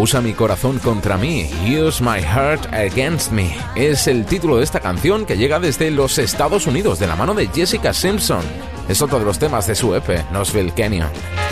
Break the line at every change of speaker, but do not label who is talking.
Usa mi corazón contra mí, Use My Heart Against Me. Es el título de esta canción que llega desde los Estados Unidos de la mano de Jessica Simpson. Es otro de los temas de su EP, Knoxville Canyon.